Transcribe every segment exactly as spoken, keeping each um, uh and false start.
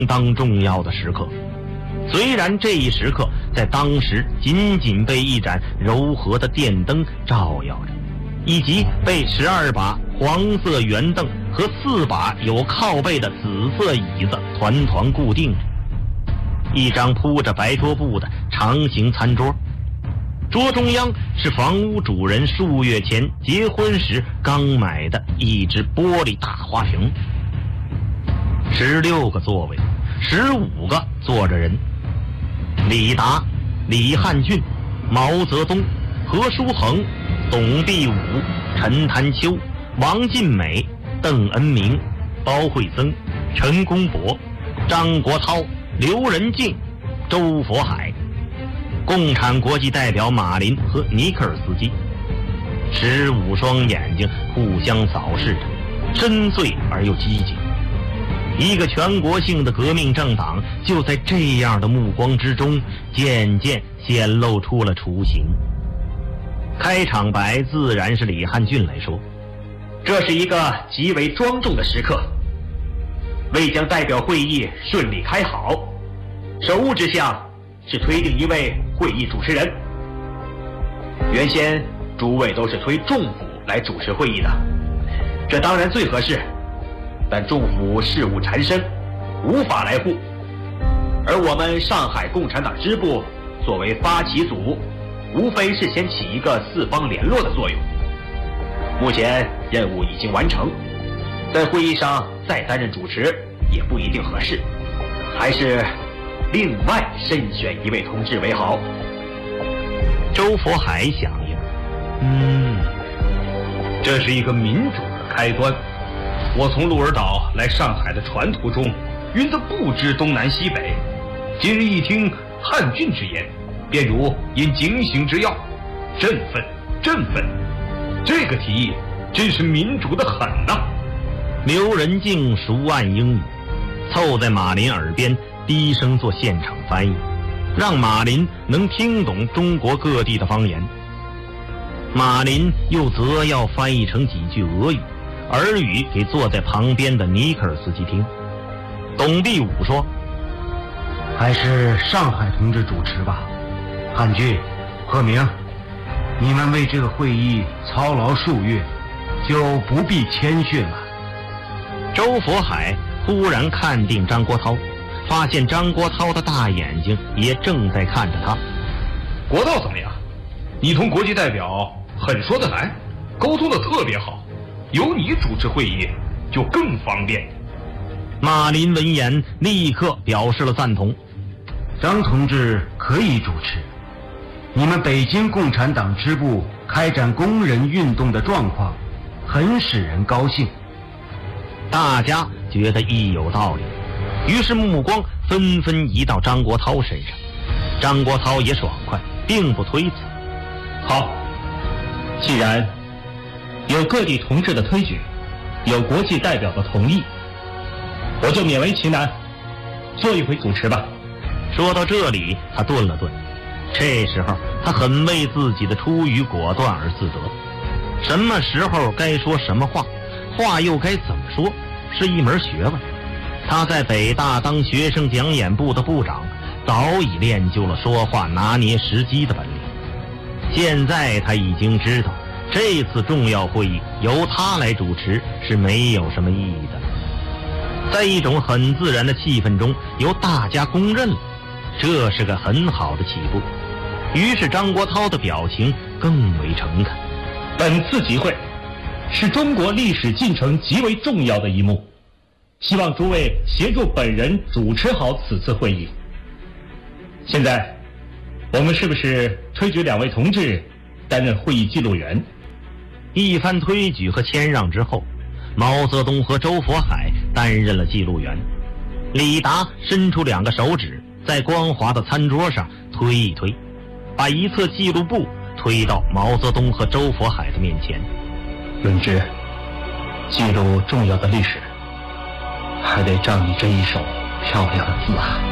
当重要的时刻。虽然这一时刻在当时仅仅被一盏柔和的电灯照耀着，以及被十二把黄色圆凳和四把有靠背的紫色椅子团团固定着，一张铺着白桌布的长形餐桌，桌中央是房屋主人数月前结婚时刚买的一只玻璃大花瓶。十六个座位，十五个坐着人，李达、李汉俊、毛泽东、何书衡、董必武、陈潭秋、王尽美、邓恩铭、包惠僧、陈公博、张国焘、刘仁静、周佛海，共产国际代表马林和尼克尔斯基。十五双眼睛互相扫视着，深邃而又激进。一个全国性的革命政党就在这样的目光之中渐渐显露出了雏形。开场白自然是李汉俊来说， 这是一个极为庄重的时刻，为将代表会议顺利开好，首务之项是推定一位会议主持人。原先诸位都是推仲甫来主持会议的，这当然最合适，但仲甫事务缠身，无法来沪，而我们上海共产党支部作为发起组，无非是先起一个四方联络的作用。目前任务已经完成，在会议上再担任主持也不一定合适，还是另外慎选一位同志为好。 周佛海响应， 嗯，这是一个民主的开端。我从鹿儿岛来上海的船途中，晕得不知东南西北。今日一听汉俊之言，便如因警醒之药，振奋振奋。这个提议真是民主的很呐、啊！ 刘仁静熟谙英语，凑在马林耳边低声做现场翻译，让马林能听懂中国各地的方言。马林又则要翻译成几句俄语，耳语给坐在旁边的尼克尔斯基听。董必武说：“ 还是上海同志主持吧。汉俊、贺明，你们为这个会议操劳数月，就不必谦逊了。” 周佛海忽然看定张国焘，发现张国焘的大眼睛也正在看着他。 国道怎么样？你同国际代表很说得来，沟通得特别好，由你主持会议就更方便。 马林闻言立刻表示了赞同。 张同志可以主持。你们北京共产党支部开展工人运动的状况，很使人高兴。 大家觉得亦有道理，于是目光纷纷移到张国焘身上。张国焘也爽快，并不推辞。 好，既然有各地同志的推举，有国际代表的同意，我就勉为其难，做一回主持吧。 说到这里，他顿了顿。这时候他很为自己的出于果断而自得，什么时候该说什么话，话又该怎么说，是一门学问。他在北大当学生讲演部的部长，早已练就了说话拿捏时机的本领。现在他已经知道，这次重要会议由他来主持是没有什么意义的。在一种很自然的气氛中，由大家公认了，这是个很好的起步。于是张国焘的表情更为诚恳。 本次集会是中国历史进程极为重要的一幕，希望诸位协助本人主持好此次会议。现在我们是不是推举两位同志担任会议记录员？ 一番推举和谦让之后，毛泽东和周佛海担任了记录员。李达伸出两个手指，在光滑的餐桌上推一推，把一册记录簿推到毛泽东和周佛海的面前。 论之，记录重要的历史，还得仗你这一手漂亮的字啊！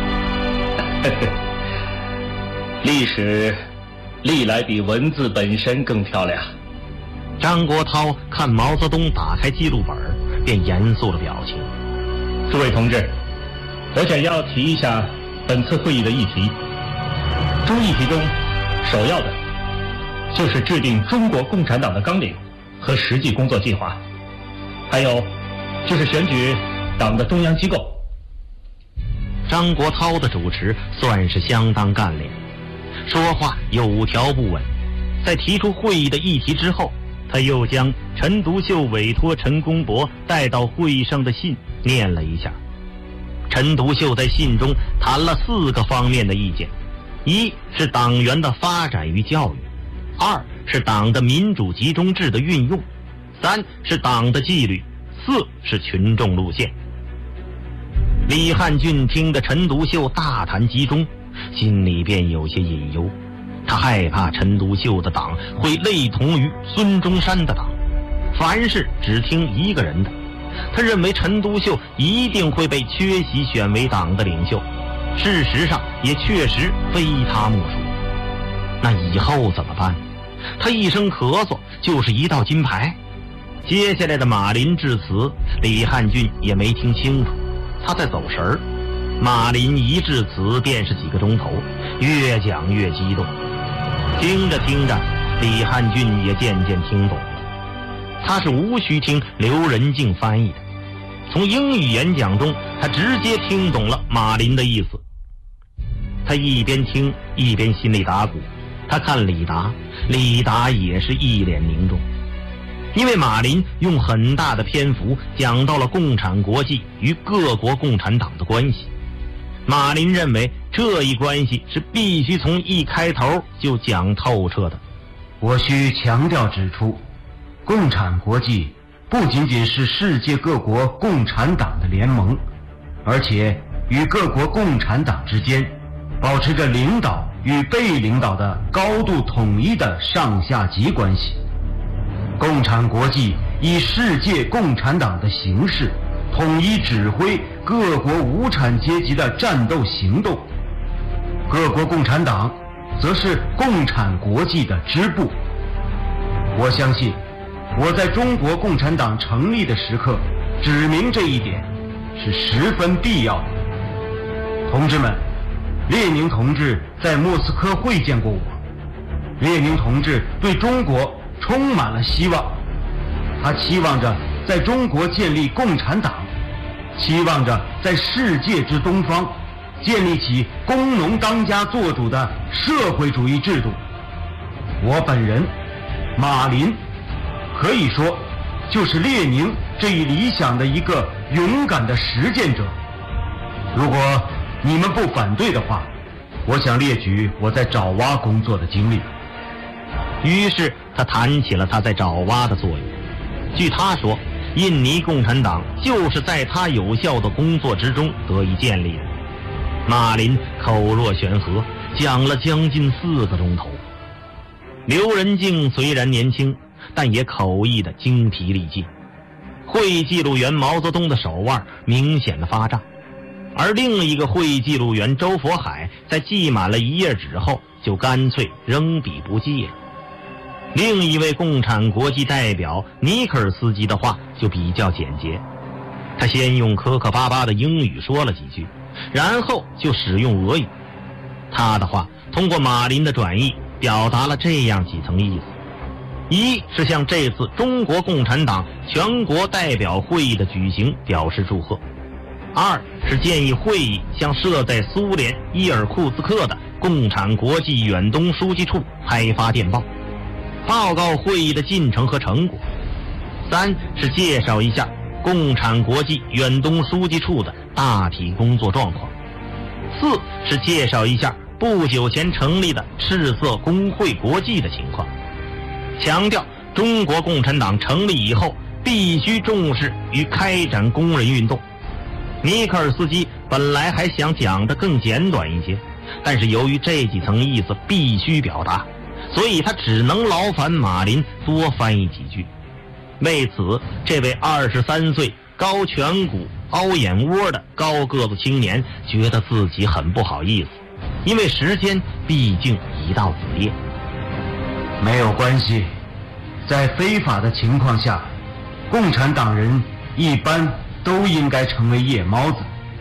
历史历来比文字本身更漂亮。 张国焘看毛泽东打开记录本，便严肃了表情。 诸位同志， 我想要提一下本次会议的议题。中议题中，首要的就是制定中国共产党的纲领和实际工作计划，还有就是选举党的中央机构。 张国焘的主持算是相当干练，说话有条不紊。在提出会议的议题之后，他又将陈独秀委托陈公博带到会议上的信念了一下。陈独秀在信中谈了四个方面的意见：一是党员的发展与教育，二是党的民主集中制的运用，三是党的纪律，四是群众路线。李汉俊听得陈独秀大谈集中，心里便有些隐忧。他害怕陈独秀的党会类同于孙中山的党，凡事只听一个人的。他认为陈独秀一定会被缺席选为党的领袖，事实上也确实非他莫属。那以后怎么办？他一声咳嗽就是一道金牌。接下来的马林致辞，李汉俊也没听清楚，他在走神儿。马林一致辞便是几个钟头，越讲越激动。听着听着，李汉俊也渐渐听懂了。他是无需听刘仁静翻译的，从英语演讲中他直接听懂了马林的意思。他一边听一边心里打鼓，他看李达，李达也是一脸凝重。因为马林用很大的篇幅讲到了共产国际与各国共产党的关系，马林认为这一关系是必须从一开头就讲透彻的。 我需强调指出，共产国际不仅仅是世界各国共产党的联盟，而且与各国共产党之间保持着领导与被领导的高度统一的上下级关系。共产国际以世界共产党的形式统一指挥各国无产阶级的战斗行动，各国共产党则是共产国际的支部。我相信我在中国共产党成立的时刻指明这一点是十分必要的。同志们，列宁同志在莫斯科会见过我，列宁同志对中国充满了希望，他期望着在中国建立共产党，期望着在世界之东方建立起工农当家作主的社会主义制度。我本人马林可以说就是列宁这一理想的一个勇敢的实践者。如果你们不反对的话，我想列举我在爪哇工作的经历。 于是他谈起了他在爪哇的作用。据他说，印尼共产党就是在他有效的工作之中得以建立的。马林口若悬河，讲了将近四个钟头。刘仁静虽然年轻，但也口译的精疲力尽。会议记录员毛泽东的手腕明显的发胀，而另一个会议记录员周佛海在记满了一页纸后就干脆扔笔不记了。另一位共产国际代表尼克尔斯基的话就比较简洁，他先用磕磕巴巴的英语说了几句，然后就使用俄语。他的话通过马林的转译表达了这样几层意思：一是向这次中国共产党全国代表会议的举行表示祝贺；二是建议会议向设在苏联伊尔库茨克的共产国际远东书记处开发电报，报告会议的进程和成果；三是介绍一下共产国际远东书记处的大体工作状况；四是介绍一下不久前成立的赤色工会国际的情况，强调中国共产党成立以后必须重视与开展工人运动。尼克尔斯基本来还想讲得更简短一些，但是由于这几层意思必须表达，所以他只能劳烦马林多翻译几句。为此，这位二十三岁高颧骨凹眼窝的高个子青年觉得自己很不好意思，因为时间毕竟已到子夜。 没有关系，在非法的情况下，共产党人一般都应该成为夜猫子，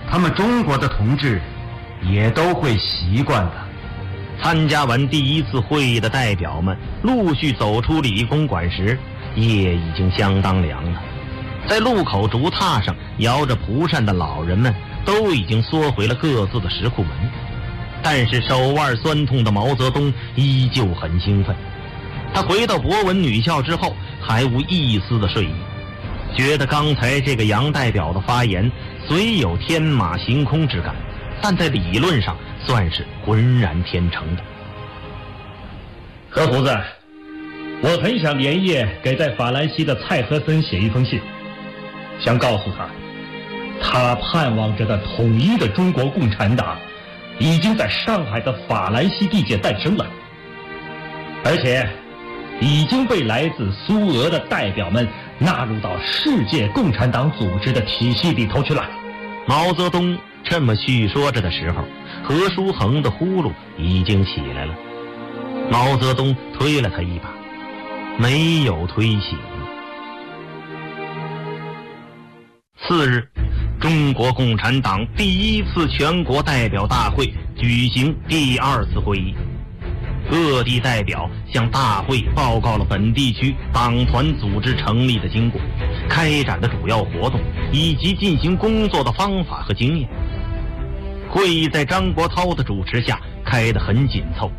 他们中国的同志也都会习惯的。 参加完第一次会议的代表们陆续走出礼公馆时，夜已经相当凉了。在路口竹榻上摇着蒲扇的老人们都已经缩回了各自的石库门，但是手腕酸痛的毛泽东依旧很兴奋。他回到博文女校之后还无一丝的睡意，觉得刚才这个杨代表的发言虽有天马行空之感，但在理论上算是浑然天成的。 何胡子，我很想连夜给在法兰西的蔡和森写一封信，想告诉他，他盼望着的统一的中国共产党已经在上海的法兰西地界诞生了，而且已经被来自苏俄的代表们纳入到世界共产党组织的体系里头去了。 毛泽东这么叙说着的时候，何书衡的呼噜已经起来了。毛泽东推了他一把，没有推醒。次日，中国共产党第一次全国代表大会举行第二次会议，各地代表向大会报告了本地区党团组织成立的经过、开展的主要活动以及进行工作的方法和经验。会议在张国焘的主持下开得很紧凑。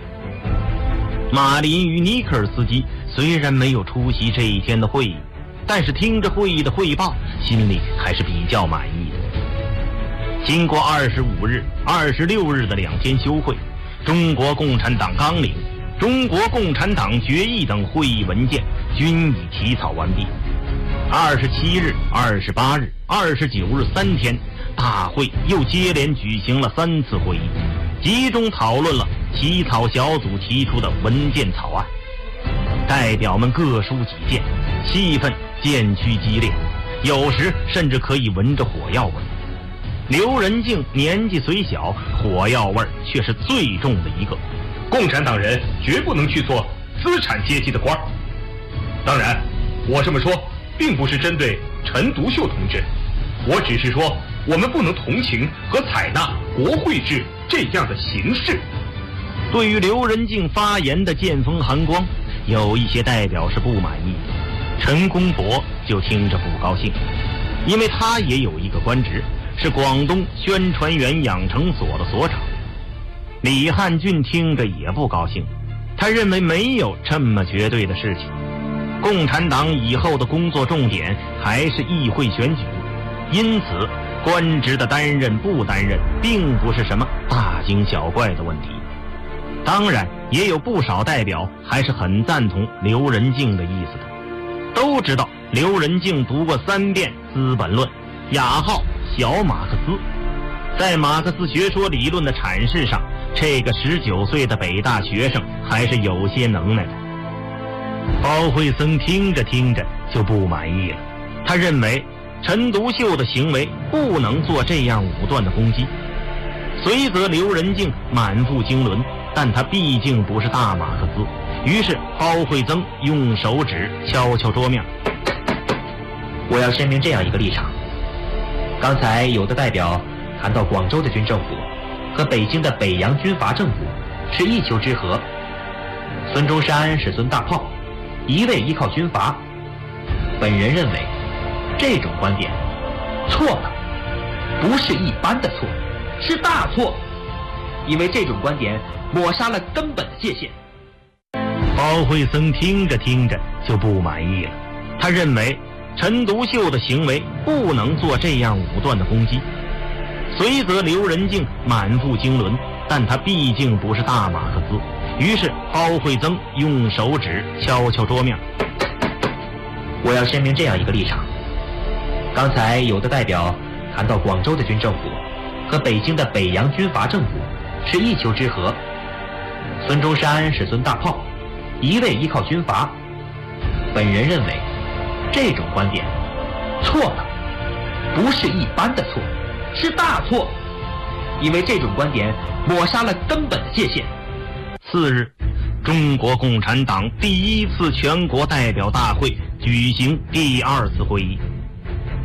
马林与尼克尔斯基虽然没有出席这一天的会议，但是听着会议的汇报，心里还是比较满意的。经过二十五日、二十六日的两天休会，中国共产党纲领、中国共产党决议等会议文件均已起草完毕。二十七日、二十八日、二十九日三天，大会又接连举行了三次会议，集中讨论了起草小组提出的文件草案。代表们各抒己见，气氛渐趋激烈，有时甚至可以闻着火药味。刘仁静年纪虽小，火药味却是最重的一个。 共产党人绝不能去做资产阶级的官儿。当然，我这么说并不是针对陈独秀同志，我只是说我们不能同情和采纳国会制这样的形式。 对于刘仁静发言的见风寒光，有一些代表是不满意的。陈公博就听着不高兴，因为他也有一个官职，是广东宣传员养成所的所长。李汉俊听着也不高兴，他认为没有这么绝对的事情。共产党以后的工作重点还是议会选举，因此官职的担任不担任并不是什么大惊小怪的问题。当然也有不少代表还是很赞同刘仁静的意思的。都知道刘仁静读过三遍《资本论》，雅号小马克思，在马克思学说理论的阐释上，这个十九岁的北大学生还是有些能耐的。包惠僧听着听着就不满意了，他认为陈独秀的行为不能做这样武断的攻击。虽则刘仁静满腹经纶，但他毕竟不是大马克思，于是包惠僧用手指敲敲桌面。 我要声明这样一个立场：刚才有的代表谈到广州的军政府和北京的北洋军阀政府是一丘之貉，孙中山是孙大炮，一味依靠军阀。本人认为这种观点错了，不是一般的错，是大错，因为这种观点抹杀了根本的界限。 包惠僧听着听着就不满意了，他认为陈独秀的行为不能做这样武断的攻击。虽则刘仁静满腹经纶，但他毕竟不是大马克思，于是包惠僧用手指敲敲桌面。 我要声明这样一个立场：刚才有的代表谈到广州的军政府和北京的北洋军阀政府是一丘之貉，孙中山是孙大炮，一味依靠军阀。本人认为这种观点错了，不是一般的错，是大错，因为这种观点抹杀了根本的界限。 次日，中国共产党第一次全国代表大会举行第二次会议，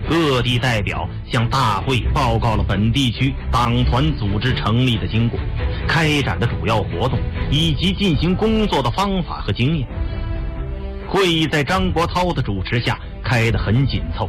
各地代表向大会报告了本地区党团组织成立的经过、开展的主要活动以及进行工作的方法和经验。会议在张国焘的主持下开得很紧凑。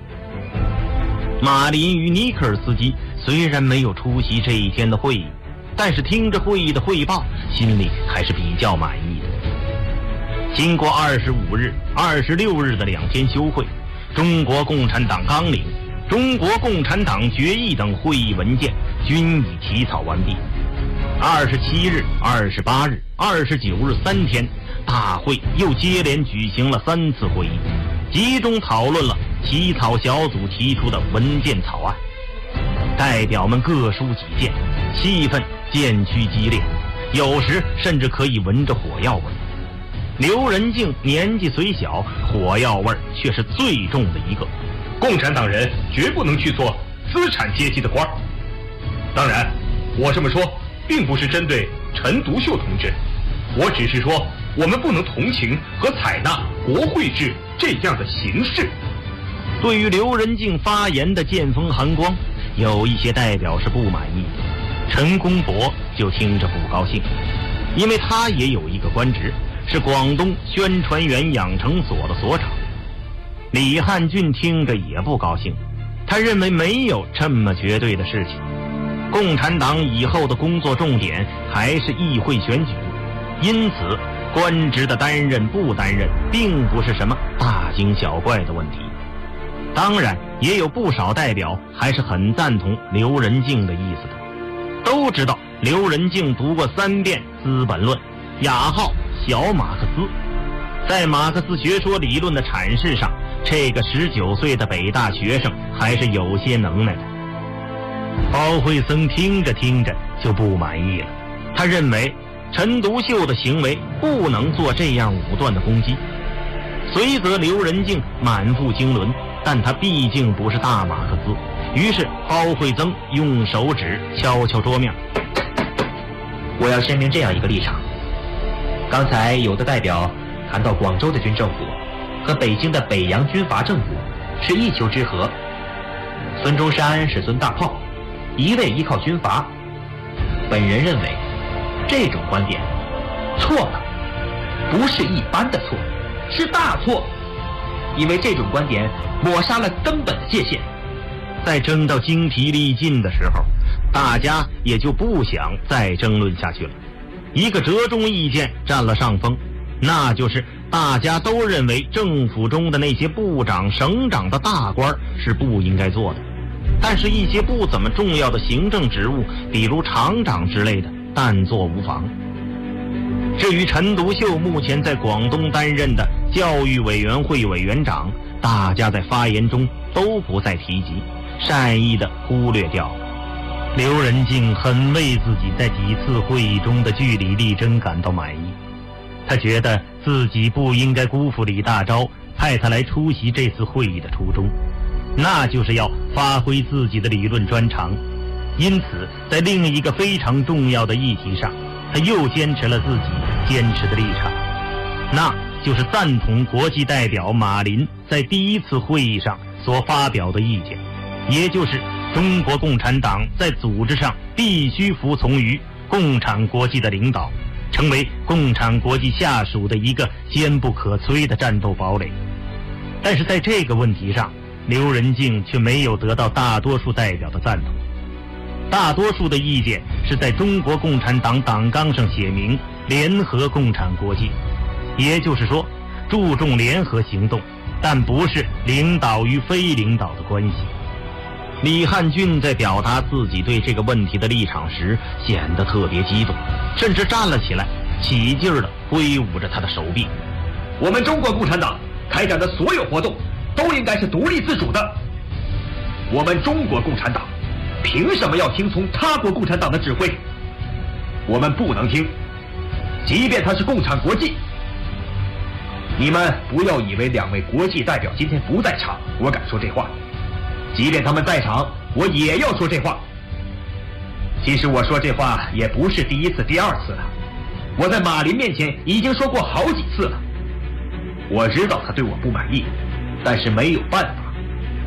马林与尼克尔斯基虽然没有出席这一天的会议，但是听着会议的汇报，心里还是比较满意的。经过二十五日、二十六日的两天休会，中国共产党纲领、中国共产党决议等会议文件均已起草完毕。二十七日、二十八日、二十九日三天，大会又接连举行了三次会议，集中讨论了起草小组提出的文件草案。代表们各抒己见，气氛渐趋激烈，有时甚至可以闻着火药味。刘仁静年纪虽小，火药味却是最重的一个。 共产党人绝不能去做资产阶级的官儿。当然，我这么说并不是针对陈独秀同志，我只是说我们不能同情和采纳国会制这样的形式。 对于刘仁静发言的见风寒光，有一些代表是不满意的。陈公博就听着不高兴，因为他也有一个官职，是广东宣传员养成所的所长。李汉俊听着也不高兴，他认为没有这么绝对的事情。共产党以后的工作重点还是议会选举，因此官职的担任不担任并不是什么大惊小怪的问题。当然也有不少代表还是很赞同刘仁静的意思的。都知道刘仁静读过三遍《资本论》，雅号小马克思，在马克思学说理论的阐释上，这个十九岁的北大学生还是有些能耐的。包惠僧听着听着就不满意了，他认为陈独秀的行为不能做这样武断的攻击。随则刘仁静满腹经纶，但他毕竟不是大马克思，于是包惠僧用手指敲敲桌面。 我要声明这样一个立场：刚才有的代表谈到广州的军政府和北京的北洋军阀政府是一丘之貉，孙中山是孙大炮，一味依靠军阀。本人认为这种观点错了，不是一般的错，是大错，因为这种观点抹杀了根本的界限。 在争到精疲力尽的时候，大家也就不想再争论下去了。一个折中意见占了上风，那就是大家都认为政府中的那些部长、省长的大官是不应该做的，但是一些不怎么重要的行政职务，比如厂长之类的，但做无妨。至于陈独秀目前在广东担任的教育委员会委员长，大家在发言中都不再提及，善意地忽略掉了。刘仁静很为自己在几次会议中的据理力争感到满意，他觉得自己不应该辜负李大钊派他来出席这次会议的初衷，那就是要发挥自己的理论专长。因此在另一个非常重要的议题上，他又坚持了自己坚持的立场，那就是赞同国际代表马林在第一次会议上所发表的意见，也就是中国共产党在组织上必须服从于共产国际的领导，成为共产国际下属的一个坚不可摧的战斗堡垒。但是在这个问题上，刘仁静却没有得到大多数代表的赞同。大多数的意见是在中国共产党党纲上写明联合共产国际，也就是说注重联合行动，但不是领导与非领导的关系。李汉俊在表达自己对这个问题的立场时显得特别激动，甚至站了起来，起劲儿地挥舞着他的手臂。 我们中国共产党开展的所有活动都应该是独立自主的，我们中国共产党凭什么要听从他国共产党的指挥？我们不能听，即便他是共产国际。你们不要以为两位国际代表今天不在场，我敢说这话，即便他们在场，我也要说这话。其实我说这话也不是第一次、第二次了，我在马林面前已经说过好几次了。我知道他对我不满意，但是没有办法。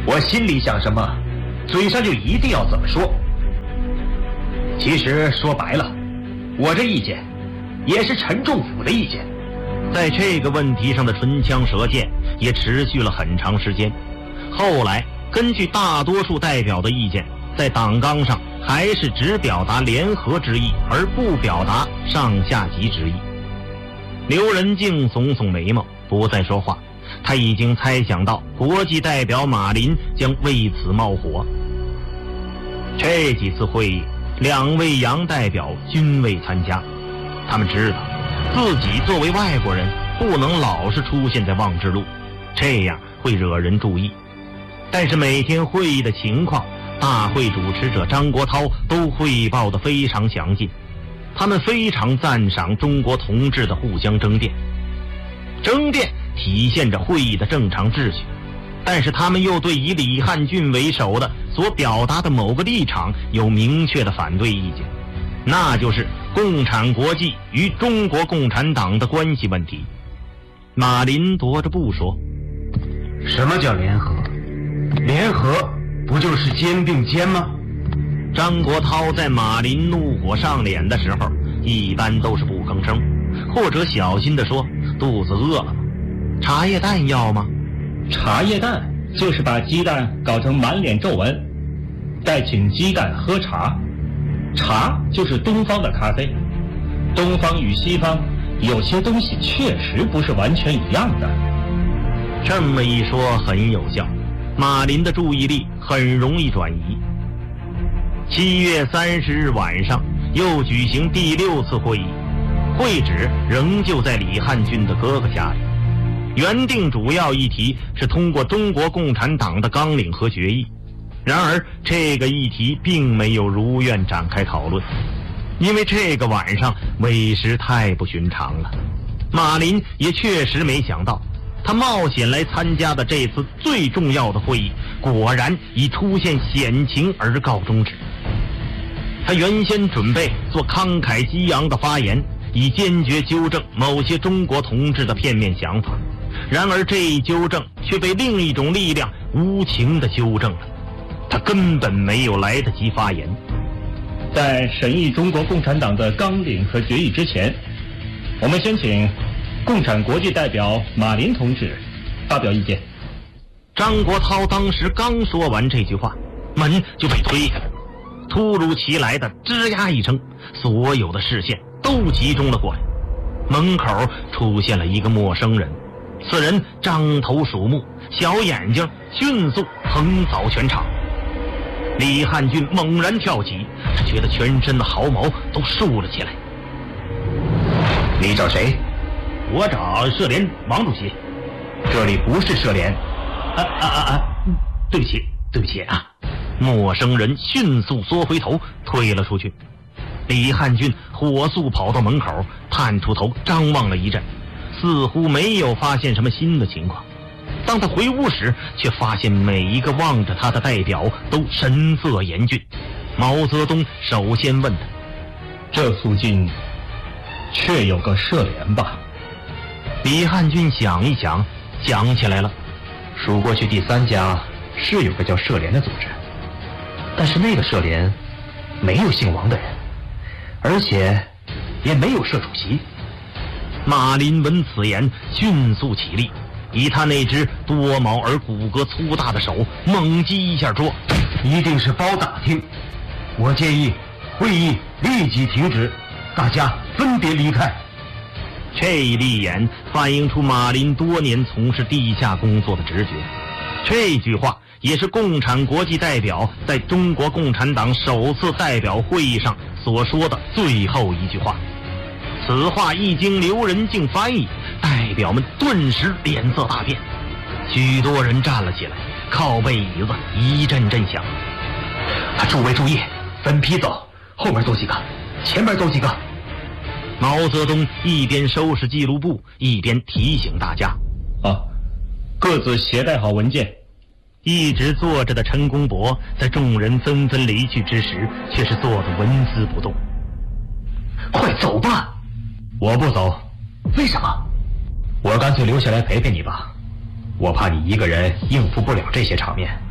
我心里想什么，嘴上就一定要怎么说。其实说白了，我这意见也是陈仲甫的意见。 在这个问题上的唇枪舌剑也持续了很长时间。后来根据大多数代表的意见，在党纲上还是只表达联合之意，而不表达上下级之意。刘仁静耸耸眉毛，不再说话。他已经猜想到国际代表马林将为此冒火。这几次会议，两位洋代表均未参加。他们知道自己作为外国人不能老是出现在望之路，这样会惹人注意。但是每天会议的情况，大会主持者张国焘都汇报得非常详尽。他们非常赞赏中国同志的互相争辩，争辩体现着会议的正常秩序，但是他们又对以李汉俊为首的所表达的某个立场有明确的反对意见，那就是共产国际与中国共产党的关系问题。马林踱着步说： 什么叫联合？联合不就是肩并肩吗？ 张国焘在马林怒火上脸的时候，一般都是不吭声，或者小心地说：肚子饿了吗？茶叶蛋要吗？ 茶叶蛋就是把鸡蛋搞成满脸皱纹，再请鸡蛋喝茶。茶就是东方的咖啡。东方与西方有些东西确实不是完全一样的。 这么一说很有效，马林的注意力很容易转移。七月三十日晚上又举行第六次会议，会址仍旧在李汉俊的哥哥家里。原定主要议题是通过中国共产党的纲领和决议，然而这个议题并没有如愿展开讨论，因为这个晚上委实太不寻常了。马林也确实没想到，他冒险来参加的这次最重要的会议，果然以出现险情而告终止。他原先准备做慷慨激昂的发言，以坚决纠正某些中国同志的片面想法，然而这一纠正却被另一种力量无情地纠正了，他根本没有来得及发言。 在审议中国共产党的纲领和决议之前，我们先请共产国际代表马林同志发表意见。 张国焘当时刚说完这句话，门就被推开了，突如其来的吱呀一声，所有的视线都集中了过来。门口出现了一个陌生人，此人张头鼠目，小眼睛迅速横扫全场。李汉俊猛然跳起，他觉得全身的毫毛都竖了起来。 你找谁？ 我找社联王主席。 这里不是社联。 啊啊啊啊！对不起，对不起啊！陌生人迅速缩回头，退了出去。李汉俊火速跑到门口，探出头张望了一阵，似乎没有发现什么新的情况。当他回屋时，却发现每一个望着他的代表都神色严峻。毛泽东首先问他： 这附近确有个社联吧？ 李汉俊想一想，想起来了， 数过去第三家是有个叫社联的组织，但是那个社联没有姓王的人，而且也没有社主席。 马林闻此言，迅速起立，以他那只多毛而骨骼粗大的手猛击一下桌。 一定是包打听，我建议会议立即停止，大家分别离开。 这一立言反映出马林多年从事地下工作的直觉。这句话也是共产国际代表在中国共产党首次代表会议上所说的最后一句话。此话一经刘仁静翻译，代表们顿时脸色大变，许多人站了起来，靠背椅子一阵阵响。 啊，诸位注意，分批走，后面走几个，前面走几个。 毛泽东一边收拾记录簿，一边提醒大家： 啊，各自携带好文件。 一直坐着的陈公博在众人纷纷离去之时，却是坐得纹丝不动。 快走吧！ 我不走。 为什么？ 我干脆留下来陪陪你吧，我怕你一个人应付不了这些场面。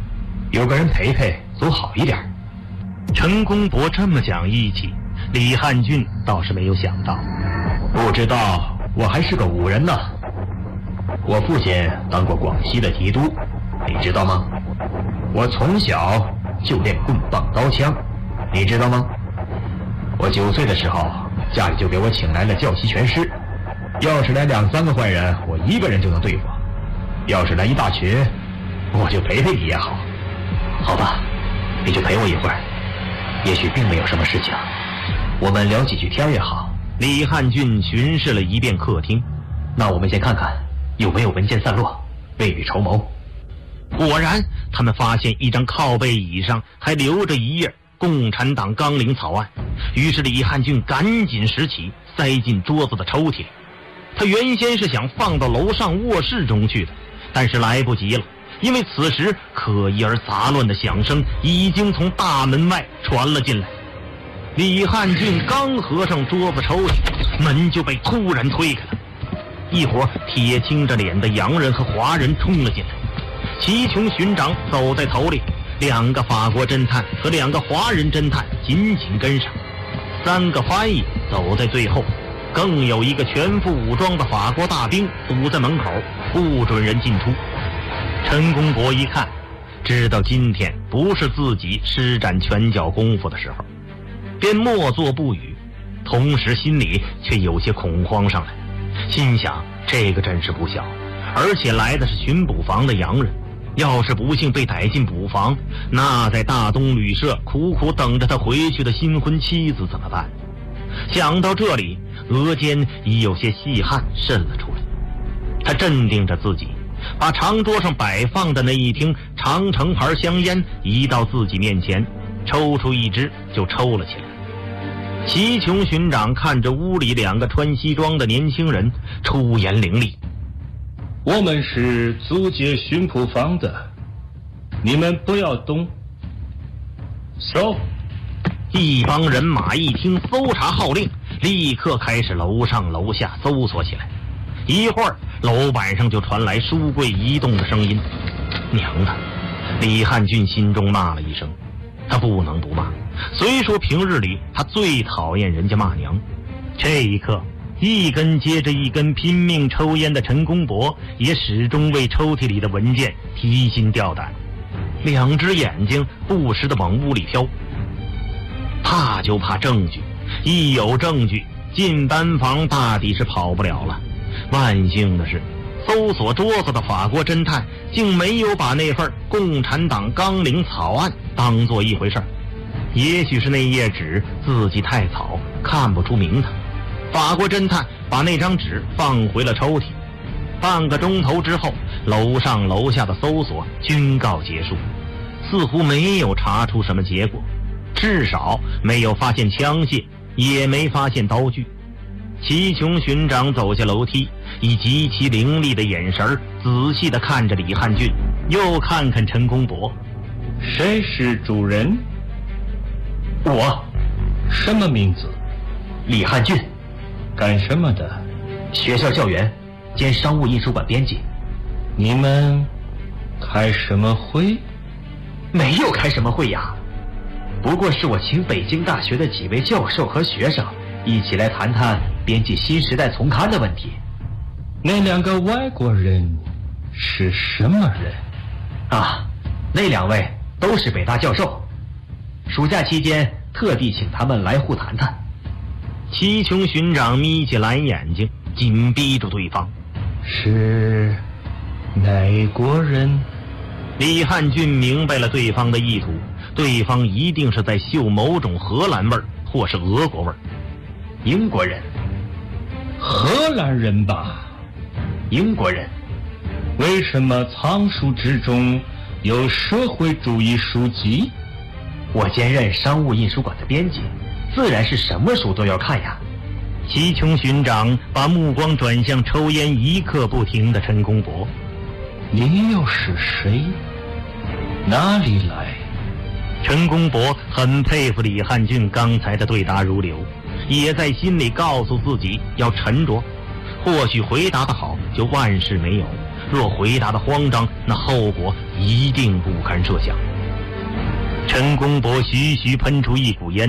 有个人陪陪总好一点。 陈公博这么讲义气，李汉俊倒是没有想到。 不知道我还是个武人呢。我父亲当过广西的提督，你知道吗？我从小就练棍棒刀枪，你知道吗？我九岁的时候，家里就给我请来了教习拳师。要是来两三个坏人，我一个人就能对付；要是来一大群，我就陪陪你也好。好吧，你就陪我一会儿，也许并没有什么事情，我们聊几句天也好。 李汉俊巡视了一遍客厅， 那我们先看看有没有文件散落，未雨绸缪。 果然，他们发现一张靠背椅上还留着一页共产党纲领草案，于是李汉俊赶紧拾起，塞进桌子的抽屉里。他原先是想放到楼上卧室中去的，但是来不及了，因为此时可疑而杂乱的响声已经从大门外传了进来。李汉俊刚合上桌子抽屉，门就被突然推开了，一伙铁青着脸的洋人和华人冲了进来。齐琼巡长走在头里，两个法国侦探和两个华人侦探紧紧跟上，三个翻译走在最后，更有一个全副武装的法国大兵堵在门口，不准人进出。陈公博一看，知道今天不是自己施展拳脚功夫的时候，便默坐不语，同时心里却有些恐慌上来，心想这个真是不小，而且来的是巡捕房的洋人，要是不幸被逮进捕房，那在大东旅社苦苦等着他回去的新婚妻子怎么办？想到这里，额间已有些细汗渗了出来。他镇定着自己，把长桌上摆放的那一听长城牌香烟移到自己面前，抽出一支就抽了起来。齐琼巡长看着屋里两个穿西装的年轻人，出言凌厉： 我们是租借巡捕房的，你们不要动。搜！ 一帮人马一听搜查号令，立刻开始楼上楼下搜索起来。一会儿，楼板上就传来书柜移动的声音。娘的！李汉俊心中骂了一声。他不能不骂，虽说平日里他最讨厌人家骂娘，这一刻一根接着一根拼命抽烟的陈公博也始终为抽屉里的文件提心吊胆，两只眼睛不时地往屋里飘。怕就怕证据，一有证据进班房大抵是跑不了了。万幸的是，搜索桌子的法国侦探竟没有把那份共产党纲领草案当作一回事儿。也许是那页纸字迹太草，看不出名堂。法国侦探把那张纸放回了抽屉。半个钟头之后，楼上楼下的搜索均告结束，似乎没有查出什么结果，至少没有发现枪械，也没发现刀具。齐琼巡长走下楼梯，以极其凌厉的眼神仔细地看着李汉俊，又看看陈公博。 谁是主人？ 我。 什么名字？ 李汉俊。 干什么的？ 学校教员兼商务印书馆编辑。 你们开什么会？ 没有开什么会呀，不过是我请北京大学的几位教授和学生一起来谈谈编辑《新时代》丛刊的问题。 那两个外国人是什么人？ 啊，那两位都是北大教授，暑假期间特地请他们来沪谈谈。 齐琼巡长眯起蓝眼睛，紧逼住对方。 是哪国人？ 李汉俊明白了对方的意图，对方一定是在嗅某种荷兰味儿或是俄国味儿。 英国人。 荷兰人吧？ 英国人。 为什么藏书之中有社会主义书籍？ 我兼任商务印书馆的编辑，自然是什么书都要看呀。 齐琼巡长把目光转向抽烟一刻不停的陈公博。 你又是谁？哪里来？ 陈公博很佩服李汉俊刚才的对答如流，也在心里告诉自己要沉着，或许回答得好就万事没有，若回答得慌张，那后果一定不堪设想。 陈公博徐徐喷出一股烟。